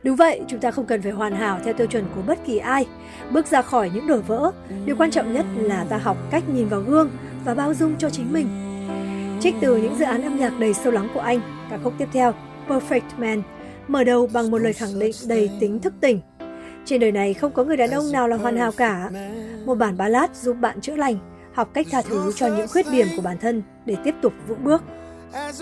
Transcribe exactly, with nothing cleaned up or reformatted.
Đúng vậy, chúng ta không cần phải hoàn hảo theo tiêu chuẩn của bất kỳ ai. Bước ra khỏi những đổ vỡ, điều quan trọng nhất là ta học cách nhìn vào gương và bao dung cho chính mình. Trích từ những dự án âm nhạc đầy sâu lắng của anh, ca khúc tiếp theo, Perfect Man, mở đầu bằng một lời khẳng định đầy tính thức tỉnh. Trên đời này không có người đàn ông nào là hoàn hảo cả. Một bản ballad giúp bạn chữa lành, học cách tha thứ cho những khuyết điểm của bản thân để tiếp tục vững bước.